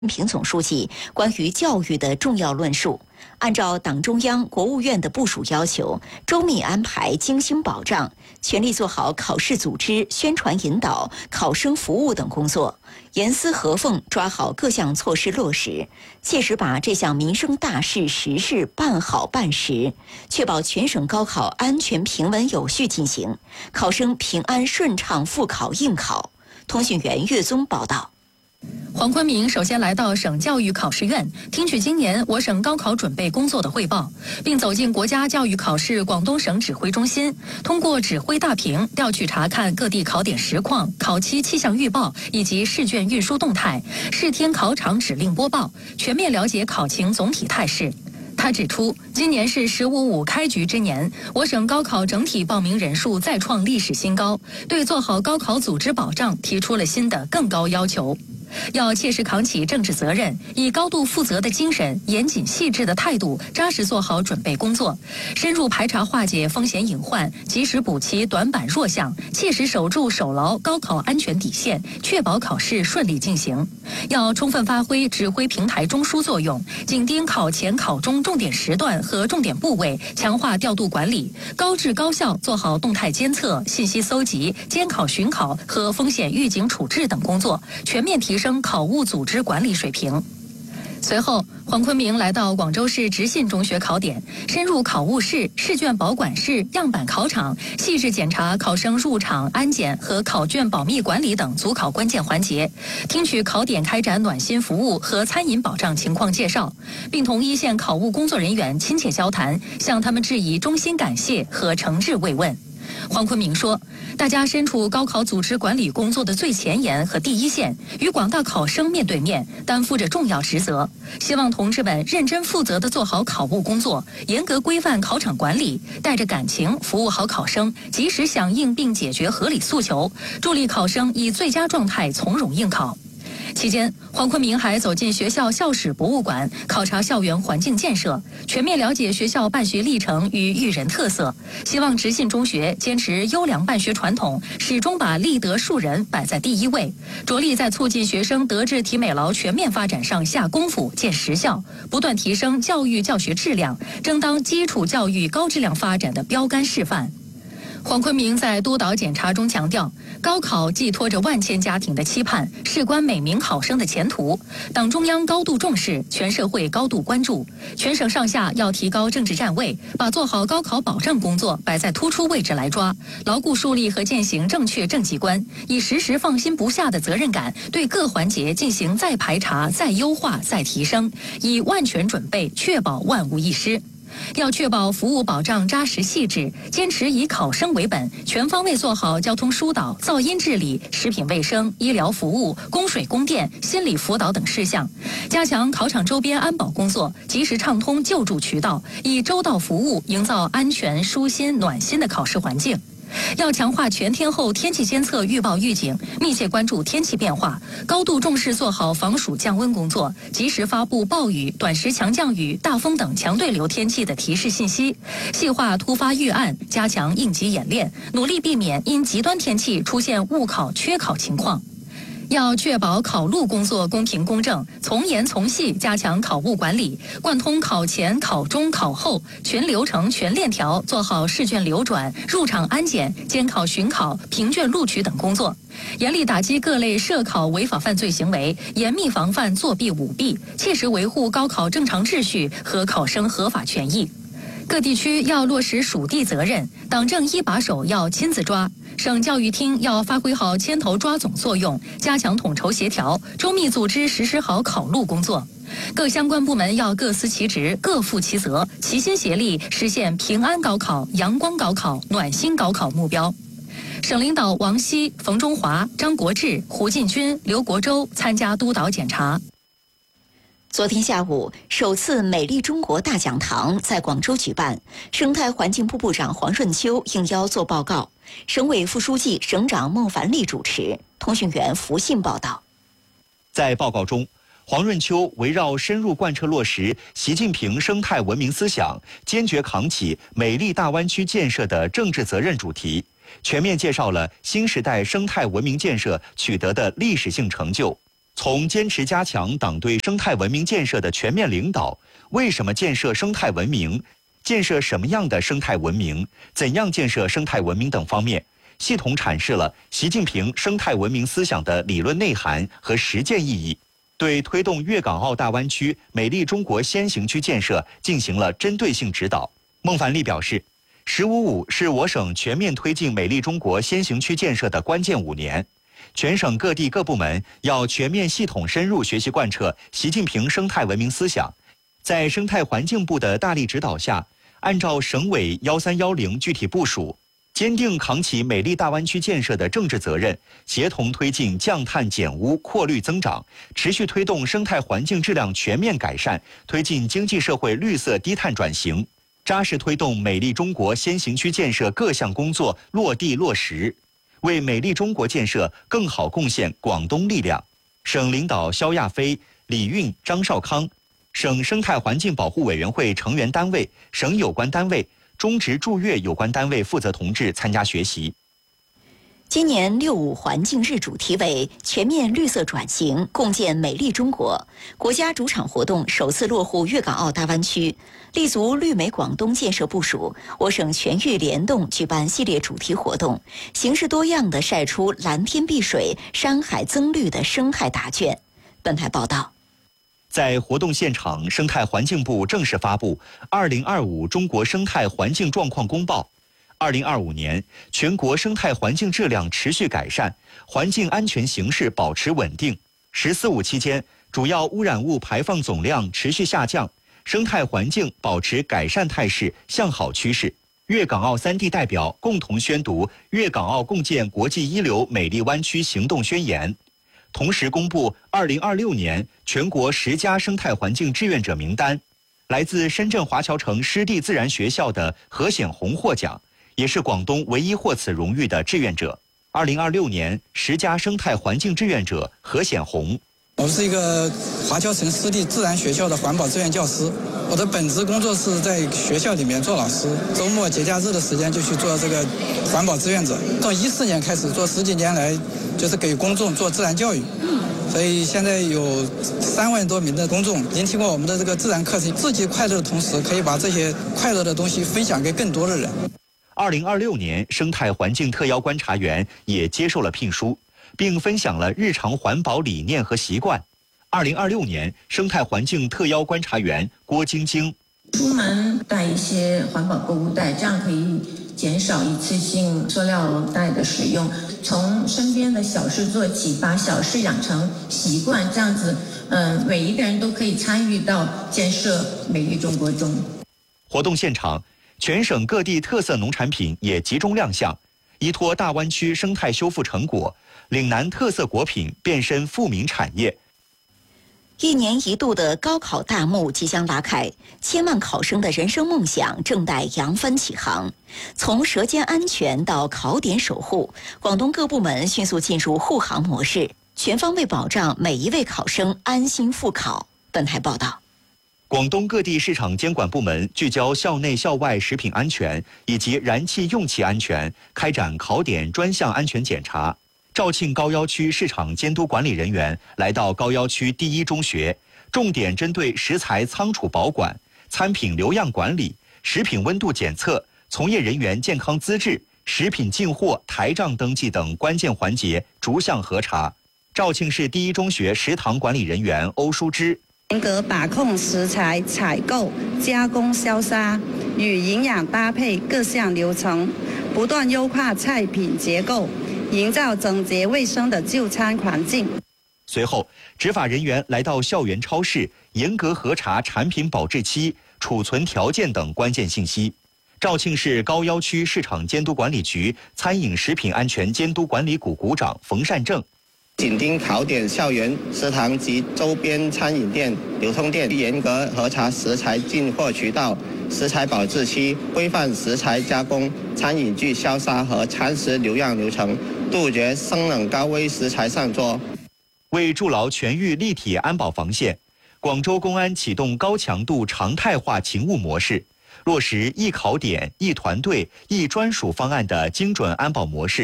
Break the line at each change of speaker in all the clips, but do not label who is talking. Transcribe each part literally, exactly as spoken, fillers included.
平总书记关于教育的重要论述，按照党中央、国务院的部署要求，周密安排精心保障，全力做好考试组织、宣传引导、考生服务等工作，严丝合缝抓好各项措施落实，切实把这项民生大事实事办好办实，确保全省高考安全平稳有序进行，考生平安顺畅复考应考。通讯员岳宗报道。
黄坤明首先来到省教育考试院，听取今年我省高考准备工作的汇报，并走进国家教育考试广东省指挥中心，通过指挥大屏调取查看各地考点实况、考期气象预报以及试卷运输动态、试听考场指令播报，全面了解考情总体态势。他指出，今年是“十五五”开局之年，我省高考整体报名人数再创历史新高，对做好高考组织保障提出了新的更高要求。要切实扛起政治责任，以高度负责的精神、严谨细致的态度，扎实做好准备工作，深入排查化解风险隐患，及时补齐短板弱项，切实守住守牢高考安全底线，确保考试顺利进行。要充分发挥指挥平台中枢作用，紧盯考前考中重点时段和重点部位，强化调度管理，高质高效做好动态监测、信息搜集、监考巡考和风险预警处置等工作，全面提升升考务组织管理水平。随后，黄坤明来到广州市直信中学考点，深入考务室、试卷保管室、样板考场，细致检查考生入场、安检和考卷保密管理等组考关键环节，听取考点开展暖心服务和餐饮保障情况介绍，并同一线考务工作人员亲切交谈，向他们致以衷心感谢和诚挚慰问。黄坤明说，大家身处高考组织管理工作的最前沿和第一线，与广大考生面对面，担负着重要职责。希望同志们认真负责地做好考务工作，严格规范考场管理，带着感情服务好考生，及时响应并解决合理诉求，助力考生以最佳状态从容应考。期间，黄坤明还走进学校校史博物馆，考察校园环境建设，全面了解学校办学历程与育人特色。希望直信中学坚持优良办学传统，始终把立德树人摆在第一位，着力在促进学生德智体美劳全面发展上下功夫、见实效，不断提升教育教学质量，争当基础教育高质量发展的标杆示范。黄坤明在督导检查中强调，高考寄托着万千家庭的期盼，事关每名考生的前途。党中央高度重视，全社会高度关注，全省上下要提高政治站位，把做好高考保障工作摆在突出位置来抓，牢固树立和践行正确政绩观，以时时放心不下的责任感，对各环节进行再排查、再优化、再提升，以万全准备确保万无一失。要确保服务保障扎实细致，坚持以考生为本，全方位做好交通疏导、噪音治理、食品卫生、医疗服务、供水供电、心理辅导等事项，加强考场周边安保工作，及时畅通救助渠道，以周到服务营造安全、舒心、暖心的考试环境。要强化全天候天气监测预报预警，密切关注天气变化，高度重视做好防暑降温工作，及时发布暴雨、短时强降雨、大风等强对流天气的提示信息，细化突发预案，加强应急演练，努力避免因极端天气出现误考、缺考情况。要确保考录工作公平公正，从严从细加强考务管理，贯通考前、考中、考后全流程、全链条，做好试卷流转、入场安检、监考巡考、评卷录取等工作，严厉打击各类涉考违法犯罪行为，严密防范作弊舞弊，切实维护高考正常秩序和考生合法权益。各地区要落实属地责任，党政一把手要亲自抓，省教育厅要发挥好牵头抓总作用，加强统筹协调，周密组织实施好考录工作。各相关部门要各司其职、各负其责，齐心协力实现平安高考、阳光高考、暖心高考目标。省领导王希、冯中华、张国志、胡进军、刘国洲参加督导检查。
昨天下午，首次美丽中国大讲堂在广州举办，生态环境部部长黄润秋应邀作报告，省委副书记、省长孟凡利主持。通讯员福信报道。
在报告中，黄润秋围绕深入贯彻落实习近平生态文明思想，坚决扛起美丽大湾区建设的政治责任主题，全面介绍了新时代生态文明建设取得的历史性成就。 从坚持加强党对生态文明建设的全面领导，为什么建设生态文明，建设什么样的生态文明，怎样建设生态文明等方面，系统阐释了习近平生态文明思想的理论内涵和实践意义，对推动粤港澳大湾区美丽中国先行区建设进行了针对性指导。孟凡利表示，十五五是我省全面推进美丽中国先行区建设的关键五年，全省各地各部门要全面系统深入学习贯彻习近平生态文明思想，在生态环境部的大力指导下，按照省委幺三幺零具体部署，坚定扛起美丽大湾区建设的政治责任，协同推进降碳减污扩绿增长，持续推动生态环境质量全面改善，推进经济社会绿色低碳转型，扎实推动美丽中国先行区建设各项工作落地落实，为美丽中国建设更好贡献广东力量。省领导肖亚飞、李运、张少康，省生态环境保护委员会成员单位、省有关单位、中直驻粤有关单位负责同志参加学习。
今年六五环境日主题为全面绿色转型，共建美丽中国。国家主场活动首次落户粤港澳大湾区，立足绿美广东建设部署，我省全域联动举办系列主题活动，形式多样地晒出蓝天碧水、山海增绿的生态答卷。本台报道。
在活动现场，生态环境部正式发布《二零二五中国生态环境状况公报》。二零二五年，全国生态环境质量持续改善，环境安全形势保持稳定。“十四五”期间，主要污染物排放总量持续下降，生态环境保持改善态势，向好趋势。粤港澳三地代表共同宣读《粤港澳共建国际一流美丽湾区行动宣言》。同时公布二零二六年全国十佳生态环境志愿者名单，来自深圳华侨城湿地自然学校的何显红获奖，也是广东唯一获此荣誉的志愿者。二零二六年十佳生态环境志愿者何显红。
我是一个华侨城湿地自然学校的环保志愿教师，我的本职工作是在学校里面做老师，周末节假日的时间就去做这个环保志愿者。从一四年开始做，十几年来就是给公众做自然教育，所以现在有三万多名的公众已经听过我们的这个自然课程，自己快乐的同时，可以把这些快乐的东西分享给更多的人。
二零二六年，生态环境特邀观察员也接受了聘书，并分享了日常环保理念和习惯。二零二六年，生态环境特邀观察员郭晶晶。
出门带一些环保购物袋，这样可以减少一次性塑料袋的使用。从身边的小事做起，把小事养成习惯，这样子，嗯、呃，每一个人都可以参与到建设美丽中国中。
活动现场，全省各地特色农产品也集中亮相，依托大湾区生态修复成果，岭南特色果品变身富民产业。
一年一度的高考大幕即将拉开，千万考生的人生梦想正待扬帆起航。从舌尖安全到考点守护，广东各部门迅速进入护航模式，全方位保障每一位考生安心复考。本台报道。
广东各地市场监管部门聚焦校内校外食品安全以及燃气用气安全，开展考点专项安全检查。肇庆高要区市场监督管理人员来到高要区第一中学，重点针对食材仓储保管、餐品留样管理、食品温度检测、从业人员健康资质、食品进货台账登记等关键环节逐项核查。肇庆市第一中学食堂管理人员欧淑芝。
严格把控食材采购、加工、销杀与营养搭配各项流程，不断优化菜品结构，营造整洁卫生的就餐环境。
随后，执法人员来到校园超市，严格核查产品保质期、储存条件等关键信息。肇庆市高要区市场监督管理局餐饮食品安全监督管理股股长冯善正。
紧盯考点校园、食堂及周边餐饮店、流通店，严格核查食材进货渠道、食材保质期，规范食材加工、餐饮具销杀和餐食留样流程，杜绝生冷高危食材上桌。
为筑牢全域立体安保防线，广州公安启动高强度常态化勤务模式，落实一考点、一团队、一专属方案的精准安保模式。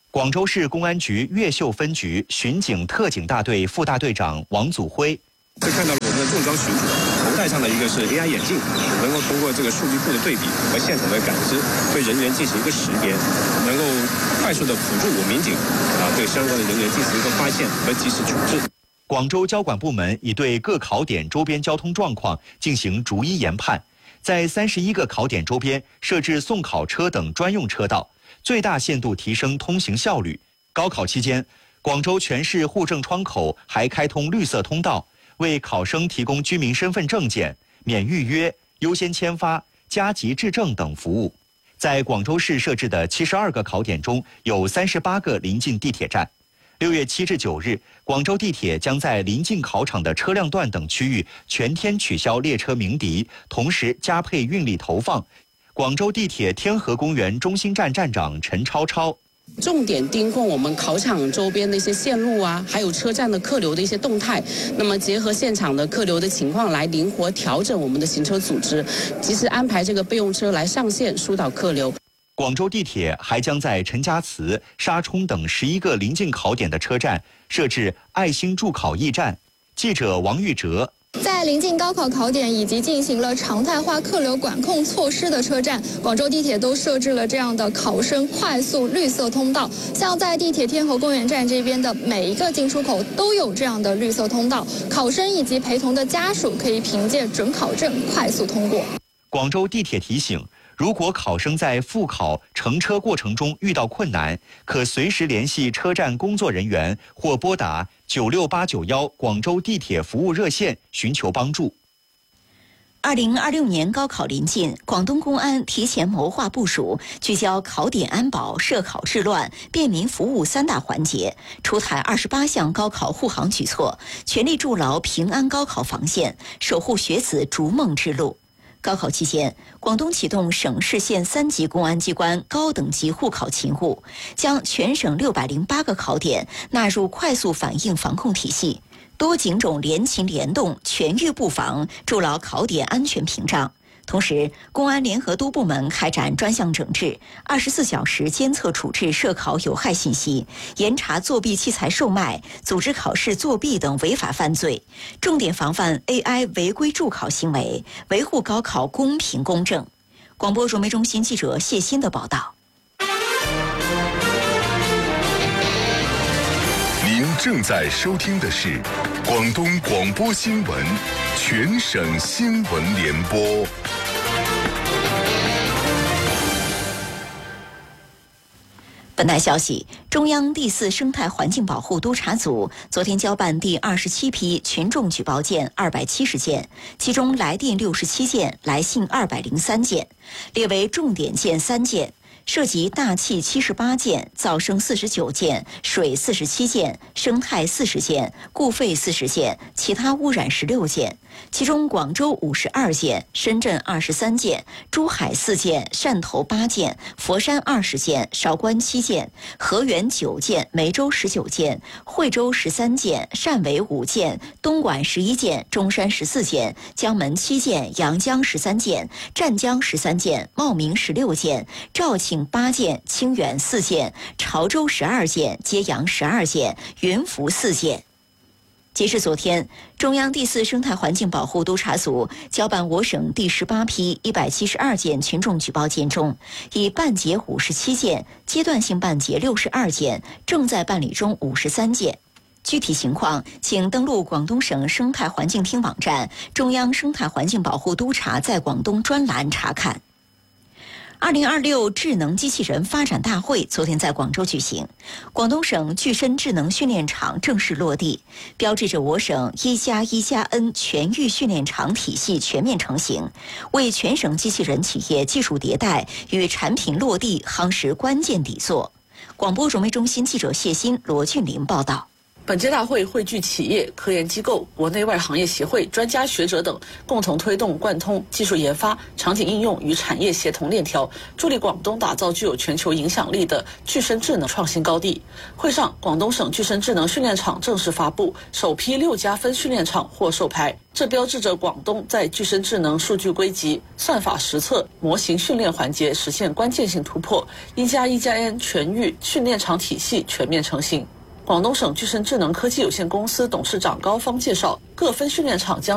广州市公安局越秀分局巡警特警大队副大队长王祖辉。
会看到我们的重装巡捕头戴上的一个是 A I 眼镜，能够通过这个数据库的对比和现场的感知，对人员进行一个识别，能够快速的辅助我民警啊对相关的人员进行一个发现和及时处置。
广州交管部门已对各考点周边交通状况进行逐一研判，在三十一个考点周边设置送考车等专用车道，最大限度提升通行效率。高考期间，广州全市户政窗口还开通绿色通道，为考生提供居民身份证件、免预约、优先签发、加急质证等服务。在广州市设置的七十二个考点中，有三十八个临近地铁站。六月七至九日，广州地铁将在临近考场的车辆段等区域全天取消列车鸣笛，同时加配运力投放。广州地铁天河公园中心站站长陈超超。
重点盯控我们考场周边的一些线路啊，还有车站的客流的一些动态。那么结合现场的客流的情况来灵活调整我们的行车组织，及时安排这个备用车来上线疏导客流。
广州地铁还将在陈家祠、沙冲等十一个临近考点的车站设置爱心助考驿站。记者王玉哲。
在临近高考考点以及进行了常态化客流管控措施的车站，广州地铁都设置了这样的考生快速绿色通道。像在地铁天河公园站这边的每一个进出口都有这样的绿色通道，考生以及陪同的家属可以凭借准考证快速通过。
广州地铁提醒，如果考生在复考乘车过程中遇到困难，可随时联系车站工作人员或拨打九六八九幺广州地铁服务热线寻求帮助。
二零二六年高考临近，广东公安提前谋划部署，聚焦考点安保、涉考治乱、便民服务三大环节，出台二十八项高考护航举措，全力筑牢平安高考防线，守护学子逐梦之路。高考期间，广东启动省市县三级公安机关高等级护考勤务，将全省六百零八个考点纳入快速反应防控体系，多警种联勤联动，全域布防，筑牢考点安全屏障。同时，公安联合多部门开展专项整治，二十四小时监测处置涉考有害信息，严查作弊器材售卖、组织考试作弊等违法犯罪，重点防范 A I 违规助考行为，维护高考公平公正。广播传媒中心记者谢欣的报道。
您正在收听的是广东广播新闻全省新闻联播。
本台消息，中央第四生态环境保护督察组昨天交办第二十七批群众举报件二百七十件，其中来电六十七件，来信二百零三件，列为重点件三件，涉及大气七十八件、噪声四十九件、水四十七件、生态四十件、固废四十件、其他污染十六件。其中广州五十二件，深圳二十三件，珠海四件，汕头八件，佛山二十件，韶关七件，河源九件，梅州十九件，惠州十三件，汕尾五件，东莞十一件，中山十四件，江门七件，阳江十三件，湛江十三件，茂名十六件，肇庆八件，清远四件，潮州十二件，揭阳十二件，云浮四件。截至昨天，中央第四生态环境保护督察组交办我省第十八批一百七十二件群众举报件中，已办结五十七件，阶段性办结六十二件，正在办理中五十三件。具体情况，请登录广东省生态环境厅网站中央生态环境保护督察在广东专栏查看。二零二六智能机器人发展大会昨天在广州举行，广东省具身智能训练场正式落地，标志着我省一加一加 N 全域训练场体系全面成型，为全省机器人企业技术迭代与产品落地夯实关键底座。广播传媒中心记者谢欣、罗俊林报道。
本届大会汇聚企业、科研机构、国内外行业协会、专家学者等，共同推动贯通技术研发、场景应用与产业协同链条，助力广东打造具有全球影响力的具身智能创新高地。会上，广东省具身智能训练场正式发布，首批六家分训练场获授牌，这标志着广东在具身智能数据归集、算法实测、模型训练环节实现关键性突破，一加一加 N 全域训练场体系全面成型。广东省具身智能科技有限公司董事长高方介绍，各分训练场将